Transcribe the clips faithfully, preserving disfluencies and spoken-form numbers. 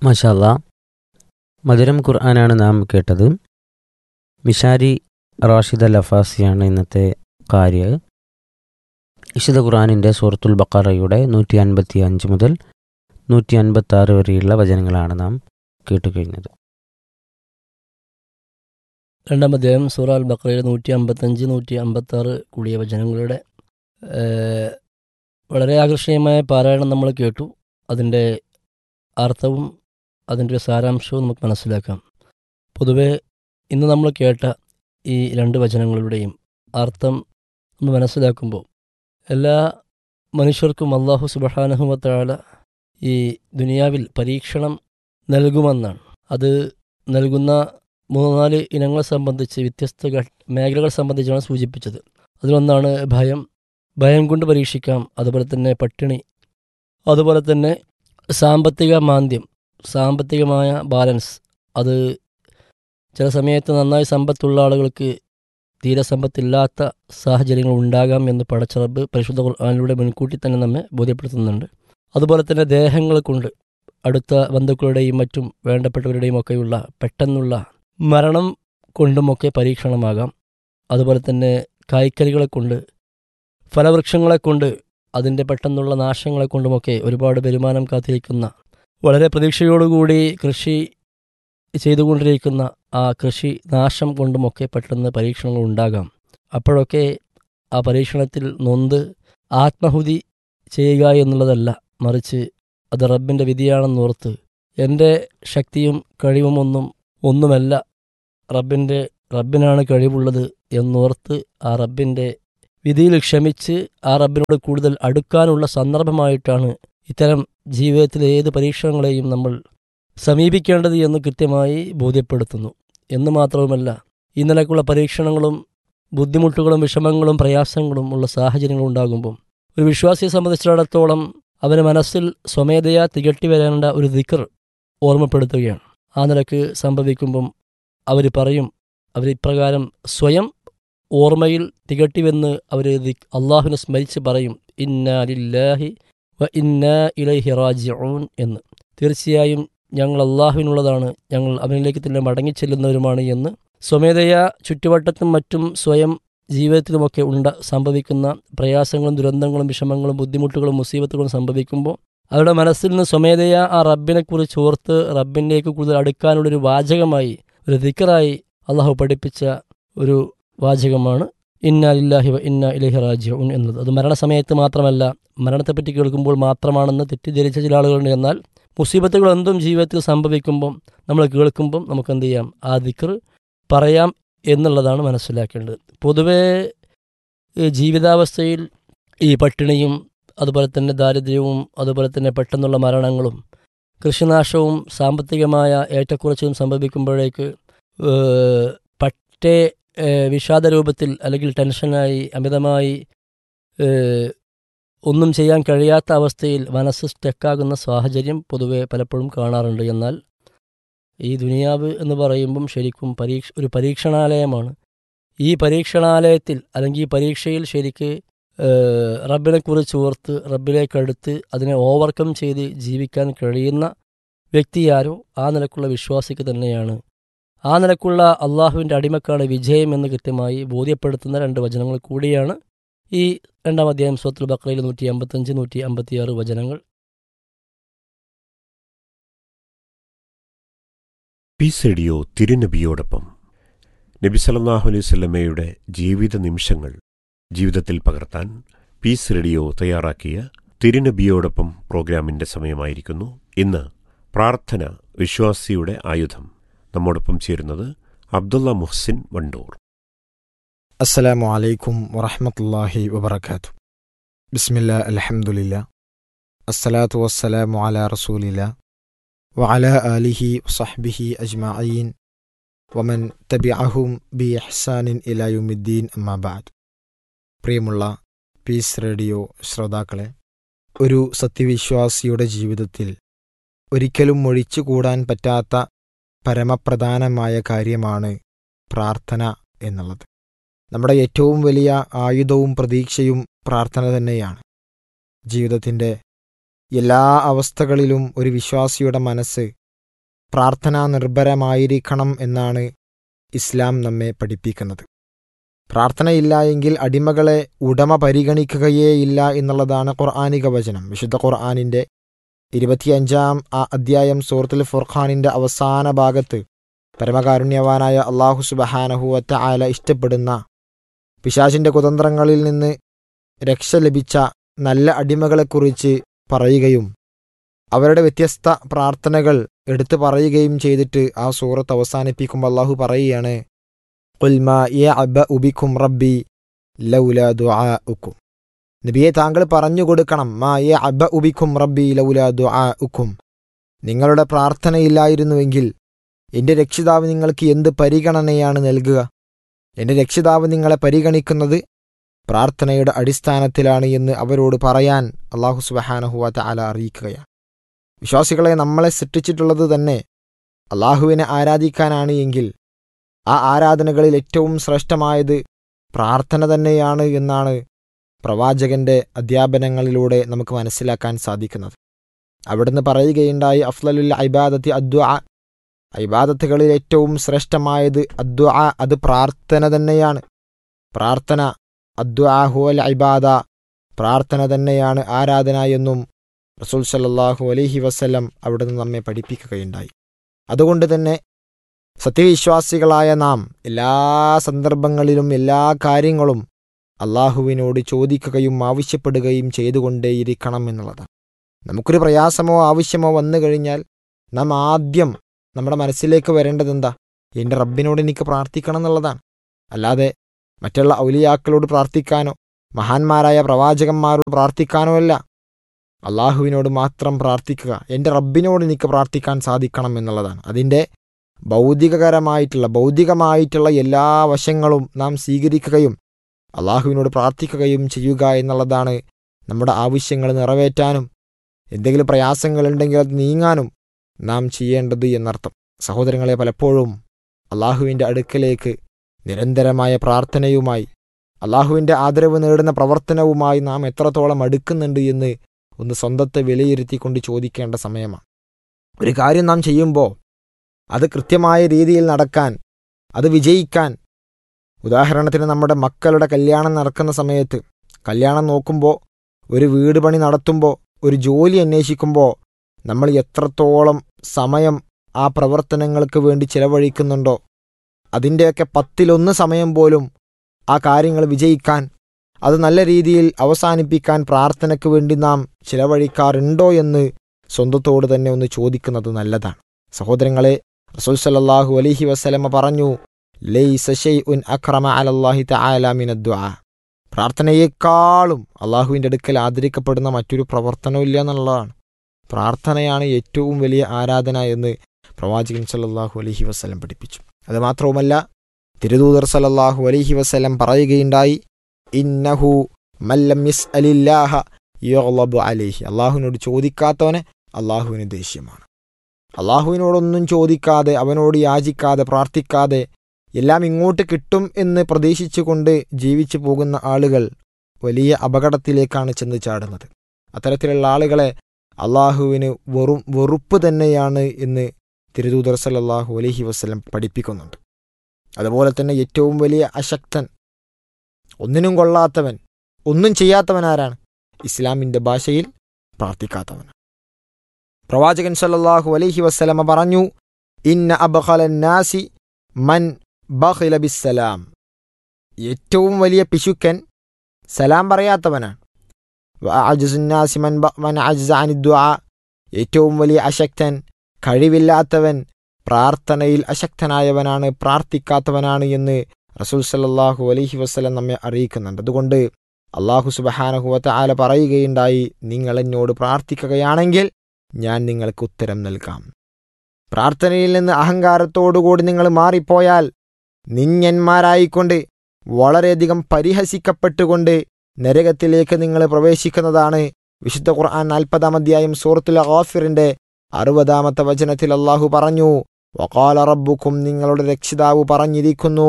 മാഷാ അല്ലാ, മധുരം ഖുർആനാണ് നാം കേട്ടത്. മിഷാരി റാഷിദ് അൽ അഫാസിയാണ് ഇന്നത്തെ കാര്യ. വിശുദ്ധ ഖുർആനിൻ്റെ സൂറത്തുൽ ബഖറയുടെ നൂറ്റി അൻപത്തി അഞ്ച് മുതൽ നൂറ്റി അൻപത്തി ആറ് വരെയുള്ള വചനങ്ങളാണ് നാം കേട്ടുകഴിഞ്ഞത്. രണ്ടാം അധ്യായം സൂറ അൽ ബഖറയുടെ നൂറ്റി അമ്പത്തഞ്ച് നൂറ്റി അമ്പത്തി ആറ് കൂടിയ വചനങ്ങളുടെ വളരെ ആകർഷണീയമായ പാരായണം നമ്മൾ കേട്ടു. അതിൻ്റെ അർത്ഥവും അതിൻ്റെ ഒരു സാരാംശവും നമുക്ക് മനസ്സിലാക്കാം. പൊതുവെ ഇന്ന് നമ്മൾ കേട്ട ഈ രണ്ട് വചനങ്ങളുടെയും അർത്ഥം നമ്മൾ മനസ്സിലാക്കുമ്പോൾ എല്ലാ മനുഷ്യർക്കും അല്ലാഹു സുബ്ഹാനഹു വ തആല ഈ ദുനിയാവിൽ പരീക്ഷണം നൽകുമെന്നാണ്. അത് നൽകുന്ന മൂന്നാല് ഇനങ്ങളെ സംബന്ധിച്ച് വ്യത്യസ്ത മേഖലകൾ സംബന്ധിച്ചാണ് സൂചിപ്പിച്ചത്. അതിലൊന്നാണ് ഭയം. ഭയം കൊണ്ട് പരീക്ഷിക്കാം. അതുപോലെ തന്നെ പട്ടിണി, അതുപോലെ തന്നെ സാമ്പത്തിക മാന്ദ്യം, സാമ്പത്തികമായ ബാലൻസ്. അത് ചില സമയത്ത് നന്നായി സമ്പത്തുള്ള ആളുകൾക്ക് തീരെ സമ്പത്തില്ലാത്ത സാഹചര്യങ്ങൾ ഉണ്ടാകാം എന്ന് പടച്ച റബ്ബ് പരിശുദ്ധ ഖുർആനിലൂടെ മുൻകൂട്ടി തന്നെ നമ്മെ ബോധ്യപ്പെടുത്തുന്നുണ്ട്. അതുപോലെ തന്നെ ദേഹങ്ങൾ കൊണ്ട്, അടുത്ത ബന്ധുക്കളുടെയും മറ്റും വേണ്ടപ്പെട്ടവരുടെയും ഒക്കെയുള്ള പെട്ടെന്നുള്ള മരണം കൊണ്ടുമൊക്കെ പരീക്ഷണമാകാം. അതുപോലെ തന്നെ കായ്ക്കറികളെ കൊണ്ട്, ഫലവൃക്ഷങ്ങളെ കൊണ്ട്, അതിൻ്റെ പെട്ടെന്നുള്ള നാശങ്ങളെ കൊണ്ടുമൊക്കെ ഒരുപാട് വരുമാനം കാത്തിരിക്കുന്ന, വളരെ പ്രതീക്ഷയോടുകൂടി കൃഷി ചെയ്തുകൊണ്ടിരിക്കുന്ന ആ കൃഷി നാശം കൊണ്ടുമൊക്കെ പെട്ടെന്ന് പരീക്ഷണങ്ങൾ ഉണ്ടാകാം. അപ്പോഴൊക്കെ ആ പരീക്ഷണത്തിൽ നൊന്ത് ആത്മഹുതി ചെയ്യുക എന്നുള്ളതല്ല, മറിച്ച് അത് റബ്ബിൻ്റെ വിധിയാണെന്നോർത്ത് എൻ്റെ ശക്തിയും കഴിവുമൊന്നും ഒന്നുമല്ല, റബ്ബിൻ്റെ റബ്ബിനാണ് കഴിവുള്ളത് എന്നോർത്ത് ആ റബ്ബിൻ്റെ വിധിയിൽ ക്ഷമിച്ച് ആ റബ്ബിനോട് കൂടുതൽ അടുക്കാനുള്ള സന്ദർഭമായിട്ടാണ് ഇത്തരം ജീവിതത്തിലെ ഏത് പരീക്ഷണങ്ങളെയും നമ്മൾ സമീപിക്കേണ്ടത് എന്ന് കൃത്യമായി ബോധ്യപ്പെടുത്തുന്നു. എന്ന് മാത്രവുമല്ല, ഈ നിലക്കുള്ള പരീക്ഷണങ്ങളും ബുദ്ധിമുട്ടുകളും വിഷമങ്ങളും പ്രയാസങ്ങളും ഉള്ള സാഹചര്യങ്ങൾ ഉണ്ടാകുമ്പോൾ ഒരു വിശ്വാസിയെ സംബന്ധിച്ചിടത്തോളം അവന് മനസ്സിൽ സ്വമേധയാ തികട്ടി വരേണ്ട ഒരു ദിക്ർ ഓർമ്മപ്പെടുത്തുകയാണ്. ആ നിലക്ക് സംഭവിക്കുമ്പം അവർ പറയും, അവരിപ്രകാരം സ്വയം ഓർമ്മയിൽ തികട്ടിവെന്ന് അവർ അള്ളാഹുവിനെ സ്മരിച്ച് പറയും, ഇന്നാ ലില്ലാഹി വ ഇന്നാ ഇലൈഹി റാജിഊൻ എന്ന്. തീർച്ചയായും ഞങ്ങൾ അള്ളാഹുവിനുള്ളതാണ്, ഞങ്ങൾ അവനിലേക്ക് തന്നെ മടങ്ങിച്ചെല്ലുന്നവരുമാണ് എന്ന് സ്വമേധയാ ചുറ്റുവട്ടത്തും മറ്റും സ്വയം ജീവിതത്തിലുമൊക്കെ ഉണ്ട സംഭവിക്കുന്ന പ്രയാസങ്ങളും ദുരന്തങ്ങളും വിഷമങ്ങളും ബുദ്ധിമുട്ടുകളും മുസീബത്തുകളും സംഭവിക്കുമ്പോൾ അവരുടെ മനസ്സിൽ നിന്ന് സ്വമേധയാ ആ റബ്ബിനെക്കുറിച്ച് ഓർത്ത് റബ്ബിലേക്ക് കൂടുതൽ അടുക്കാനുള്ളൊരു വാചകമായി, ഒരു ദിക്റായി അള്ളാഹു പഠിപ്പിച്ച ഒരു വാചകമാണ് ഇന്നാ ലില്ലാഹി വ ഇന്നാ ഇലൈഹി റാജിഊൻ എന്നത്. അത് മരണസമയത്ത് മാത്രമല്ല, മരണത്തെപ്പറ്റി കേൾക്കുമ്പോൾ മാത്രമാണെന്ന് തെറ്റിദ്ധരിച്ച ചില ആളുകളുണ്ട്. എന്നാൽ മുസീബത്തുകൾ എന്തും ജീവിതത്തിൽ സംഭവിക്കുമ്പം നമ്മൾ കേൾക്കുമ്പം നമുക്ക് എന്ത് ചെയ്യാം, ആ ദിക്ർ പറയാം എന്നുള്ളതാണ് മനസ്സിലാക്കേണ്ടത്. പൊതുവേ ജീവിതാവസ്ഥയിൽ ഈ പട്ടിണിയും അതുപോലെ തന്നെ ദാരിദ്ര്യവും അതുപോലെ തന്നെ പെട്ടെന്നുള്ള മരണങ്ങളും കൃഷിനാശവും സാമ്പത്തികമായ ഏറ്റക്കുറച്ചിലും സംഭവിക്കുമ്പോഴേക്ക് പറ്റേ വിഷാദ രൂപത്തിൽ അല്ലെങ്കിൽ ടെൻഷനായി അമിതമായി ഒന്നും ചെയ്യാൻ കഴിയാത്ത അവസ്ഥയിൽ മനസ്സ് സ്റ്റക്കാകുന്ന സാഹചര്യം പൊതുവെ പലപ്പോഴും കാണാറുണ്ട്. എന്നാൽ ഈ ദുനിയാവ് എന്ന് പറയുമ്പം ശരിക്കും പരീക്ഷ ഒരു പരീക്ഷണാലയമാണ്. ഈ പരീക്ഷണാലയത്തിൽ അല്ലെങ്കിൽ ഈ പരീക്ഷയിൽ ശരിക്ക് റബ്ബിനെക്കുറിച്ച് ഓർത്ത് റബ്ബിലേക്കടുത്ത് അതിനെ ഓവർകം ചെയ്ത് ജീവിക്കാൻ കഴിയുന്ന വ്യക്തിയാരോ ആ നിലക്കുള്ള വിശ്വാസിക്ക് തന്നെയാണ്, ആ നിലക്കുള്ള അള്ളാഹുവിൻ്റെ അടിമക്കാണ് വിജയം എന്ന് കൃത്യമായി ബോധ്യപ്പെടുത്തുന്ന രണ്ട് വചനങ്ങൾ കൂടിയാണ് ഈ രണ്ടാം അധ്യായം സൂറത്തുൽ ബഖറയിൽ നൂറ്റി അമ്പത്തഞ്ച് നൂറ്റി അമ്പത്തിയാറ് വചനങ്ങൾ. പീസ് റേഡിയോ തിരുനബിയോടൊപ്പം നബി സല്ലല്ലാഹു അലൈഹി വസല്ലമയുടെ ജീവിത നിമിഷങ്ങൾ ജീവിതത്തിൽ പകർത്താൻ പീസ് റേഡിയോ തയ്യാറാക്കിയ തിരുനബിയോടൊപ്പം പ്രോഗ്രാമിൻ്റെ സമയമായിരിക്കുന്നു. ഇന്ന് പ്രാർത്ഥന വിശ്വാസിയുടെ ആയുധം. നമ്മോടൊപ്പം ചേരുന്നത് അബ്ദുള്ള മുഹ്സിൻ വണ്ടൂർ. അസ്സലാമു അലൈക്കും വറഹ്മത്തുള്ളാഹി വബറകാതുഹു. ബിസ്മില്ലാ അൽഹംദുലില്ലാ അസ്സലാത്തു വസ്സലാമു അലാ റസൂലില്ലാ വഅലാ ആലിഹി വസഹ്ബിഹി അജ്മഈൻ വമൻ തബിഅഹും ബി ഇഹ്സാനിൻ ഇലാ യൗമിദ്ദീൻ അമ്മാ ബഅദ്. പ്രിയമുള്ള പീസ് റേഡിയോ ശ്രോതാക്കളെ, ഒരു സത്യവിശ്വാസിയുടെ ജീവിതത്തിൽ ഒരിക്കലും ഒഴിച്ചുകൂടാൻ പറ്റാത്ത പരമപ്രധാനമായ കാര്യമാണ് പ്രാർത്ഥന എന്നുള്ളത്. നമ്മുടെ ഏറ്റവും വലിയ ആയുധവും പ്രതീക്ഷയും പ്രാർത്ഥന തന്നെയാണ്. ജീവിതത്തിൻ്റെ എല്ലാ അവസ്ഥകളിലും ഒരു വിശ്വാസിയുടെ മനസ്സ് പ്രാർത്ഥനാ നിർഭരമായിരിക്കണം എന്നാണ് ഇസ്ലാം നമ്മെ പഠിപ്പിക്കുന്നത്. പ്രാർത്ഥനയില്ല എങ്കിൽ അടിമകളെ ഉടമ പരിഗണിക്കുകയേയില്ല എന്നുള്ളതാണ് ഖുർആനിക വചനം. വിശുദ്ധ ഖുർആനിൻ്റെ ഇരുപത്തിയഞ്ചാം അധ്യായം സൂറത്തുൽ ഫുർഖാനിൻ്റെ അവസാന ഭാഗത്ത് പരമകാരുണ്യവാനായ അല്ലാഹു സുബ്ഹാനഹു വ തആല ഇഷ്ടപ്പെടുന്ന പിശാചിൻ്റെ കുതന്ത്രങ്ങളിൽ നിന്ന് രക്ഷ ലഭിച്ച നല്ല അടിമകളെക്കുറിച്ച് പറയുകയും അവരുടെ വ്യത്യസ്ത പ്രാർത്ഥനകൾ എടുത്തു പറയുകയും ചെയ്തിട്ട് ആ സൂറത്ത് അവസാനിപ്പിക്കുമ്പോൾ അല്ലാഹു പറയുകയാണ്, ഖുൽ മാ യഅബഉ ബിക്കും റബ്ബി ലൗലാ ദുആഉക്കും. നബിയെ താങ്കൾ പറഞ്ഞു കൊടുക്കണം, മാ യഅബഉ ബിക്കും റബ്ബി ലൗലാ ദുആഉക്കും. നിങ്ങളുടെ പ്രാർത്ഥനയില്ലായിരുന്നുവെങ്കിൽ എൻ്റെ രക്ഷിതാവ് നിങ്ങൾക്ക് എന്ത് പരിഗണനയാണ് നൽകുക? എൻ്റെ രക്ഷിതാവ് നിങ്ങളെ പരിഗണിക്കുന്നത് പ്രാർത്ഥനയുടെ അടിസ്ഥാനത്തിലാണ് എന്ന് അവരോട് പറയാൻ അല്ലാഹു സുബ്ഹാനഹു വ തആല അറിയിക്കുകയാണ്. വിശ്വാസികളെ, നമ്മളെ സൃഷ്ടിച്ചിട്ടുള്ളത് തന്നെ അല്ലാഹുവിനെ ആരാധിക്കാനാണ് എങ്കിൽ ആ ആരാധനകളിൽ ഏറ്റവും ശ്രേഷ്ഠമായത് പ്രാർത്ഥന തന്നെയാണ് എന്നാണ് പ്രവാചകന്റെ അധ്യാപനങ്ങളിലൂടെ നമുക്ക് മനസ്സിലാക്കാൻ സാധിക്കുന്നത്. അവിടുന്ന് പറയുകയുണ്ടായി, അഫ്ളലുൽ ഇബാദത്തി അദ്ദുആ, ഇബാദത്തുകളിൽ ഏറ്റവും ശ്രേഷ്ഠമായത് അദ്ദുആ, അത് പ്രാർത്ഥന തന്നെയാണ്. പ്രാർത്ഥന അദ്ദുആ ഹുവൽ ഇബാദ, പ്രാർത്ഥന തന്നെയാണ് ആരാധന എന്നും റസൂൽ സല്ലല്ലാഹു അലൈഹി വസല്ലം അവിടുന്ന് നമ്മെ പഠിപ്പിക്കുകയുണ്ടായി. അതുകൊണ്ട് തന്നെ സത്യവിശ്വാസികളായ നാം എല്ലാ സന്ദർഭങ്ങളിലും എല്ലാ കാര്യങ്ങളും അള്ളാഹുവിനോട് ചോദിക്കുകയും ആവശ്യപ്പെടുകയും ചെയ്തുകൊണ്ടേയിരിക്കണം എന്നുള്ളതാണ്. നമുക്കൊരു പ്രയാസമോ ആവശ്യമോ വന്നു കഴിഞ്ഞാൽ നാം ആദ്യം നമ്മുടെ മനസ്സിലേക്ക് വരേണ്ടത് എന്താ? എൻ്റെ റബ്ബിനോട് എനിക്ക് പ്രാർത്ഥിക്കണം എന്നുള്ളതാണ്. അല്ലാതെ മറ്റുള്ള ഔലിയാക്കളോട് പ്രാർത്ഥിക്കാനോ മഹാന്മാരായ പ്രവാചകന്മാരോട് പ്രാർത്ഥിക്കാനോ അല്ല. അള്ളാഹുവിനോട് മാത്രം പ്രാർത്ഥിക്കുക, എൻ്റെ റബ്ബിനോട് എനിക്ക് പ്രാർത്ഥിക്കാൻ സാധിക്കണം എന്നുള്ളതാണ്. അതിൻ്റെ ഭൗതികകരമായിട്ടുള്ള ഭൗതികമായിട്ടുള്ള എല്ലാ വശങ്ങളും നാം സ്വീകരിക്കുകയും അള്ളാഹുവിനോട് പ്രാർത്ഥിക്കുകയും ചെയ്യുക എന്നുള്ളതാണ് നമ്മുടെ ആവശ്യങ്ങൾ നിറവേറ്റാനും എന്തെങ്കിലും പ്രയാസങ്ങളുണ്ടെങ്കിൽ അത് നീങ്ങാനും നാം ചെയ്യേണ്ടത് എന്നർത്ഥം. സഹോദരങ്ങളെ, പലപ്പോഴും അള്ളാഹുവിൻ്റെ അടുക്കലേക്ക് നിരന്തരമായ പ്രാർത്ഥനയുമായി അള്ളാഹുവിൻ്റെ ആദരവ് നേടുന്ന പ്രവർത്തനവുമായി നാം എത്രത്തോളം അടുക്കുന്നുണ്ട് എന്ന് ഒന്ന് സ്വന്തത്തെ വിലയിരുത്തിക്കൊണ്ട് ചോദിക്കേണ്ട സമയമാണ്. ഒരു കാര്യം നാം ചെയ്യുമ്പോൾ അത് കൃത്യമായ രീതിയിൽ നടക്കാൻ, അത് വിജയിക്കാൻ, ഉദാഹരണത്തിന് നമ്മുടെ മക്കളുടെ കല്യാണം നടക്കുന്ന സമയത്ത് കല്യാണം നോക്കുമ്പോൾ, ഒരു വീട് പണി നടത്തുമ്പോൾ, ഒരു ജോലി അന്വേഷിക്കുമ്പോൾ നമ്മൾ എത്രത്തോളം സമയം ആ പ്രവർത്തനങ്ങൾക്ക് വേണ്ടി ചിലവഴിക്കുന്നുണ്ടോ അതിൻ്റെയൊക്കെ പത്തിലൊന്ന് സമയം പോലും ആ കാര്യങ്ങൾ വിജയിക്കാൻ, അത് നല്ല രീതിയിൽ അവസാനിപ്പിക്കാൻ പ്രാർത്ഥനയ്ക്ക് വേണ്ടി നാം ചിലവഴിക്കാറുണ്ടോ എന്ന് സ്വന്തത്തോട് തന്നെ ഒന്ന് ചോദിക്കുന്നത് നല്ലതാണ്. സഹോദരങ്ങളെ, റസൂൽ സല്ലല്ലാഹു അലൈഹി വസല്ലമ പറഞ്ഞു, ലൈസ ശൈഉൻ അക്രമ അലല്ലാഹി തആല മിനദ്ദുആ. പ്രാർത്ഥനയേക്കാളും അള്ളാഹുവിൻ്റെ അടുക്കൽ ആദരിക്കപ്പെടുന്ന മറ്റൊരു പ്രവർത്തനമില്ല എന്നുള്ളതാണ്. പ്രാർത്ഥനയാണ് ഏറ്റവും വലിയ ആരാധന എന്ന് പ്രവാചകൻ സല്ലല്ലാഹു അലൈഹി വസല്ലം പഠിപ്പിച്ചു. അതുമാത്രവുമല്ല, തിരുദൂതർ സല്ലല്ലാഹു അലൈഹി വസല്ലം പറയുകയുണ്ടായി, ഇന്നഹു മല്ലം യസ്അലില്ലാഹ യഗ്ളബു അലൈഹി. അള്ളാഹുവിനോട് ചോദിക്കാത്തവന് അള്ളാഹുവിന് ദേഷ്യമാണ്. അള്ളാഹുവിനോടൊന്നും ചോദിക്കാതെ, അവനോട് യാചിക്കാതെ, പ്രാർത്ഥിക്കാതെ എല്ലാം ഇങ്ങോട്ട് കിട്ടും എന്ന് പ്രതീക്ഷിച്ചുകൊണ്ട് ജീവിച്ചു പോകുന്ന ആളുകൾ വലിയ അപകടത്തിലേക്കാണ് ചെന്ന് ചാടുന്നത്. അത്തരത്തിലുള്ള ആളുകളെ അള്ളാഹുവിന് വെറും വെറുപ്പ് തന്നെയാണ് എന്ന് തിരുദൂതർ സല്ലല്ലാഹു അലൈഹി വസല്ലം പഠിപ്പിക്കുന്നുണ്ട്. അതുപോലെ തന്നെ ഏറ്റവും വലിയ അശക്തൻ, ഒന്നിനും കൊള്ളാത്തവൻ, ഒന്നും ചെയ്യാത്തവൻ ആരാണ്? ഇസ്ലാമിൻ്റെ ഭാഷയിൽ പ്രാർത്ഥിക്കാത്തവൻ. പ്രവാചകൻ സല്ലല്ലാഹു അലൈഹി വസല്ലമ പറഞ്ഞു, ഇന്ന അബ്ഖലൻ നാസി മൻ ബഖില ബിസ്സലാം. ഏറ്റവും വലിയ പിശുക്കൻ സലാം പറയാത്തവനാണ്. വഅജ്സുൻ നാസി മൻ മൻ അജ്സ അനി ദുആ. ഏറ്റവും വലിയ അശക്തൻ, കഴിവില്ലാത്തവൻ, പ്രാർത്ഥനയിൽ അശക്തനായവനാണ്, പ്രാർത്ഥിക്കാത്തവനാണ് എന്ന് റസൂൽ സല്ലല്ലാഹു അലൈഹി വസല്ലം നമ്മെ അറിയിക്കുന്നുണ്ട്. അതുകൊണ്ട് അല്ലാഹു സുബ്ഹാനഹു വ തആല പറയുകയുണ്ടായി, നിങ്ങൾ എന്നോട് പ്രാർത്ഥിക്കുകയാണെങ്കിൽ ഞാൻ നിങ്ങൾക്ക് ഉത്തരം നൽകാം. പ്രാർത്ഥനയിൽ നിന്ന് അഹങ്കാരത്തോടുകൂടി നിങ്ങൾ മാറിപ്പോയാൽ നിന്യന്മാരായിക്കൊണ്ട് വളരെയധികം പരിഹസിക്കപ്പെട്ടുകൊണ്ട് നരകത്തിലേക്ക് നിങ്ങൾ പ്രവേശിക്കുന്നതാണ്. വിശുദ്ധ ഖുർആൻ നാൽപ്പതാം അധ്യായം സൂറത്തുൽ ഗാഫിറിന്റെ അറുപതാമത്തെ വചനത്തിൽ അല്ലാഹു പറഞ്ഞു, വഖാല റബ്ബുക്കും, നിങ്ങളുടെ രക്ഷിതാവ് പറഞ്ഞിരിക്കുന്നു,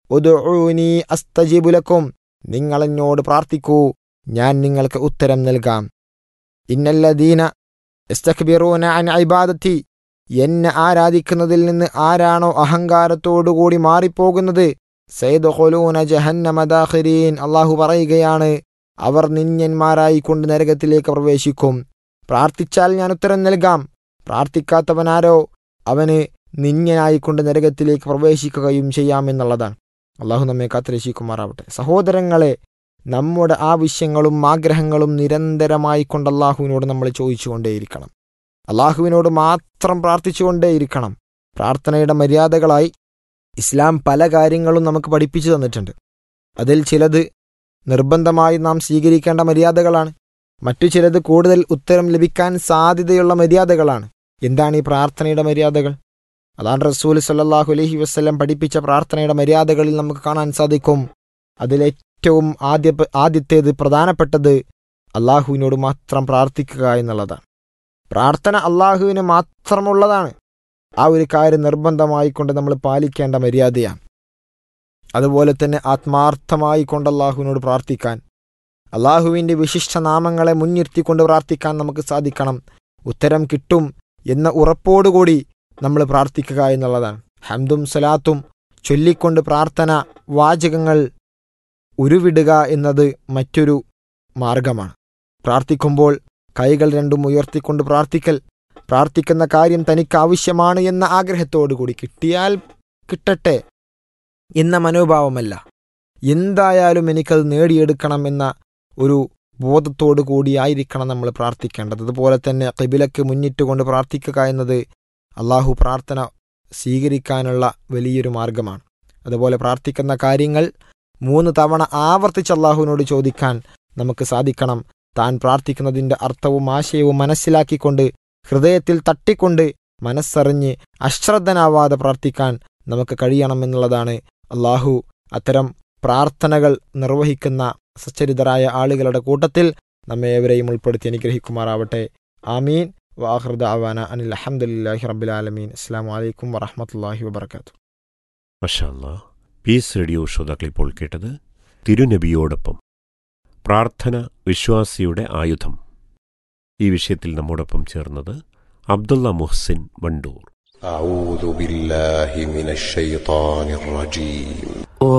ഉദ്ഉനി അസ്തജീബു ലക്കും, നിങ്ങൾ എന്നോട് പ്രാർത്ഥിക്കൂ, ഞാൻ നിങ്ങൾക്ക് ഉത്തരം നൽകാം. ഇന്നല്ലദീന യസ്തക്ബിറൂന അൻ ഇബാദത്തി എന്നെ ആരാധിക്കുന്നതിൽ നിന്ന് ആരാണോ അഹങ്കാരത്തോടുകൂടി മാറിപ്പോകുന്നത് സയദ്ഖുലൂന ജഹന്നമ ദാഖിരീൻ. അള്ളാഹു പറയുകയാണ്, അവർ നിന്യന്മാരായിക്കൊണ്ട് നരകത്തിലേക്ക് പ്രവേശിക്കും. പ്രാർത്ഥിച്ചാൽ ഞാൻ ഉത്തരം നൽകാം, പ്രാർത്ഥിക്കാത്തവനാരോ അവന് നിന്യനായിക്കൊണ്ട് നരകത്തിലേക്ക് പ്രവേശിക്കുകയും ചെയ്യാമെന്നുള്ളതാണ്. അള്ളാഹു നമ്മെ കാത്തുരക്ഷിക്കുമാറാവട്ടെ. സഹോദരങ്ങളെ, നമ്മുടെ ആവശ്യങ്ങളും ആഗ്രഹങ്ങളും നിരന്തരമായി കൊണ്ട് അള്ളാഹുവിനോട് നമ്മൾ ചോദിച്ചുകൊണ്ടേയിരിക്കണം. അള്ളാഹുവിനോട് മാത്രം പ്രാർത്ഥിച്ചുകൊണ്ടേയിരിക്കണം. പ്രാർത്ഥനയുടെ മര്യാദകളായി ഇസ്ലാം പല കാര്യങ്ങളും നമുക്ക് പഠിപ്പിച്ചു തന്നിട്ടുണ്ട്. അതിൽ ചിലത് നിർബന്ധമായി നാം സ്വീകരിക്കേണ്ട മര്യാദകളാണ്, മറ്റു ചിലത് കൂടുതൽ ഉത്തരം ലഭിക്കാൻ സാധ്യതയുള്ള മര്യാദകളാണ്. എന്താണ് ഈ പ്രാർത്ഥനയുടെ മര്യാദകൾ? അതാണ് റസൂൽ സല്ലല്ലാഹു അലൈഹി വസല്ലം പഠിപ്പിച്ച പ്രാർത്ഥനയുടെ മര്യാദകളിൽ നമുക്ക് കാണാൻ സാധിക്കും. അതിലേറ്റവും ആദ്യ ആദ്യത്തേത് പ്രധാനപ്പെട്ടത് അള്ളാഹുവിനോട് മാത്രം പ്രാർത്ഥിക്കുക എന്നുള്ളതാണ്. പ്രാർത്ഥന അള്ളാഹുവിന് മാത്രമുള്ളതാണ്. ആ ഒരു കാര്യം നിർബന്ധമായി കൊണ്ട് നമ്മൾ പാലിക്കേണ്ട മര്യാദയാണ്. അതുപോലെ തന്നെ ആത്മാർത്ഥമായി കൊണ്ട് അള്ളാഹുവിനോട് പ്രാർത്ഥിക്കാൻ, അള്ളാഹുവിൻ്റെ വിശിഷ്ട നാമങ്ങളെ മുൻനിർത്തിക്കൊണ്ട് പ്രാർത്ഥിക്കാൻ നമുക്ക് സാധിക്കണം. ഉത്തരം കിട്ടും എന്ന ഉറപ്പോടുകൂടി നമ്മൾ പ്രാർത്ഥിക്കുക എന്നുള്ളതാണ്. ഹംദും സലാത്തും ചൊല്ലിക്കൊണ്ട് പ്രാർത്ഥന വാചകങ്ങൾ ഉരുവിടുക എന്നത് മറ്റൊരു മാർഗമാണ്. പ്രാർത്ഥിക്കുമ്പോൾ കൈകൾ രണ്ടും ഉയർത്തിക്കൊണ്ട് പ്രാർത്ഥിക്കൽ, പ്രാർത്ഥിക്കുന്ന കാര്യം തനിക്ക് ആവശ്യമാണ് എന്ന ആഗ്രഹത്തോടു കൂടി, കിട്ടിയാൽ കിട്ടട്ടെ എന്ന മനോഭാവമല്ല, എന്തായാലും എനിക്കത് നേടിയെടുക്കണം എന്ന ഒരു ബോധത്തോടു കൂടിയായിരിക്കണം നമ്മൾ പ്രാർത്ഥിക്കേണ്ടത്. അതുപോലെ തന്നെ ഖിബിലക്ക് മുന്നിട്ടുകൊണ്ട് പ്രാർത്ഥിക്കുക എന്നത് അള്ളാഹു പ്രാർത്ഥന സ്വീകരിക്കാനുള്ള വലിയൊരു മാർഗമാണ്. അതുപോലെ പ്രാർത്ഥിക്കുന്ന കാര്യങ്ങൾ മൂന്ന് തവണ ആവർത്തിച്ച് അള്ളാഹുവിനോട് ചോദിക്കാൻ നമുക്ക് സാധിക്കണം. താൻ പ്രാർത്ഥിക്കുന്നതിൻ്റെ അർത്ഥവും ആശയവും മനസ്സിലാക്കിക്കൊണ്ട്, ഹൃദയത്തിൽ തട്ടിക്കൊണ്ട്, മനസ്സറിഞ്ഞ് അശ്രദ്ധനാവാതെ പ്രാർത്ഥിക്കാൻ നമുക്ക് കഴിയണമെന്നുള്ളതാണ്. അള്ളാഹു അത്തരം പ്രാർത്ഥനകൾ നിർവഹിക്കുന്ന സച്ചരിതരായ ആളുകളുടെ കൂട്ടത്തിൽ നമ്മെ ഏവരെയും ഉൾപ്പെടുത്തി അനുഗ്രഹിക്കുമാറാവട്ടെ. ആമീൻ. വആഖിറു ദഅവാന അനിൽ ഹംദുലില്ലാഹി റബ്ബിൽ ആലമീൻ. അസ്സലാമു അലൈക്കും വറഹ്മത്തുള്ളാഹി വബറകാതുഹു. മാഷാ അല്ലാഹ്. പീസ് റേഡിയോ ശ്രോതാക്കൾ ഇപ്പോൾ കേട്ടത് തിരുനബിയോടൊപ്പം പ്രാർത്ഥന വിശ്വാസിയുടെ ആയുധം. ഈ വിഷയത്തിൽ നമ്മോടൊപ്പം ചേർന്നത് അബ്ദുള്ള മുഹ്സിൻ വണ്ടൂർ. أعوذ بالله من الشيطان الرجيم